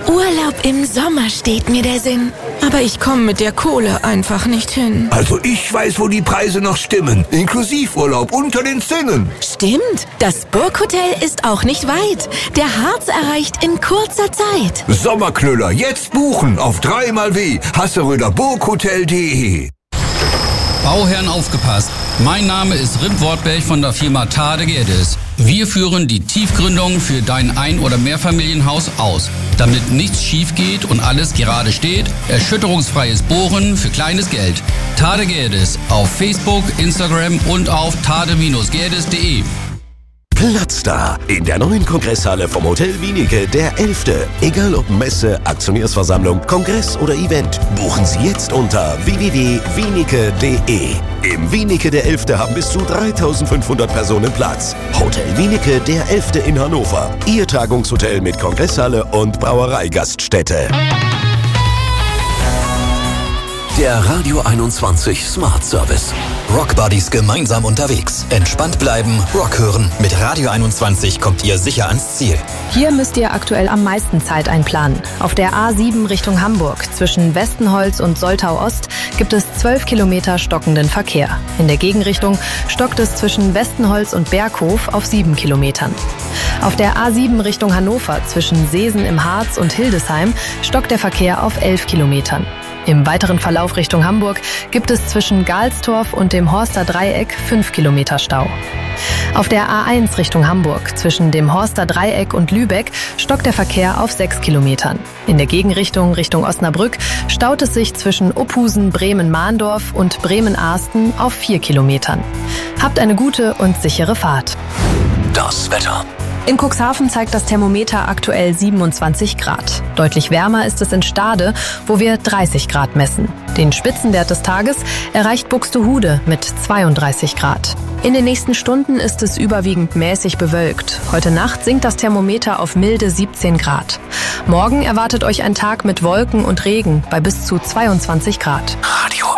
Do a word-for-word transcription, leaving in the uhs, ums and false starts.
Urlaub im Sommer steht mir der Sinn. Aber ich komme mit der Kohle einfach nicht hin. Also ich weiß, wo die Preise noch stimmen. Inklusivurlaub unter den Zinnen. Stimmt, das Burghotel ist auch nicht weit. Der Harz erreicht in kurzer Zeit. Sommerknüller, jetzt buchen auf dreimal w hasseröder burghotel punkt de. Bauherren aufgepasst. Mein Name ist Rip Wortberg von der Firma Tade Gerdes. Wir führen die Tiefgründung für dein Ein- oder Mehrfamilienhaus aus. Damit nichts schief geht und alles gerade steht, erschütterungsfreies Bohren für kleines Geld. Tade Gerdes auf Facebook, Instagram und auf tade Gerdes punkt de. Platz in der neuen Kongresshalle vom Hotel Wienicke, der elfte. Egal ob Messe, Aktionärsversammlung, Kongress oder Event, buchen Sie jetzt unter w w w punkt wienicke punkt de. Im Wienicke der elfte haben bis zu dreitausendfünfhundert Personen Platz. Hotel Wienicke der elfte in Hannover. Ihr Tagungshotel mit Kongresshalle und Brauereigaststätte. Der Radio einundzwanzig Smart Service. Rock Buddies gemeinsam unterwegs. Entspannt bleiben, Rock hören. Mit Radio einundzwanzig kommt ihr sicher ans Ziel. Hier müsst ihr aktuell am meisten Zeit einplanen. Auf der A sieben Richtung Hamburg zwischen Westenholz und Soltau Ost gibt es zwölf Kilometer stockenden Verkehr. In der Gegenrichtung stockt es zwischen Westenholz und Berghof auf sieben Kilometern. Auf der A sieben Richtung Hannover zwischen Seesen im Harz und Hildesheim stockt der Verkehr auf elf Kilometern. Im weiteren Verlauf Richtung Hamburg gibt es zwischen Galstorf und dem Horster Dreieck fünf Kilometer Stau. Auf der A eins Richtung Hamburg zwischen dem Horster Dreieck und Lübeck stockt der Verkehr auf sechs Kilometern. In der Gegenrichtung Richtung Osnabrück staut es sich zwischen Ophusen, Bremen-Mahndorf und Bremen-Arsten auf vier Kilometern. Habt eine gute und sichere Fahrt. Das Wetter. In Cuxhaven zeigt das Thermometer aktuell siebenundzwanzig Grad. Deutlich wärmer ist es in Stade, wo wir dreißig Grad messen. Den Spitzenwert des Tages erreicht Buxtehude mit zweiunddreißig Grad. In den nächsten Stunden ist es überwiegend mäßig bewölkt. Heute Nacht sinkt das Thermometer auf milde siebzehn Grad. Morgen erwartet euch ein Tag mit Wolken und Regen bei bis zu zweiundzwanzig Grad. Radio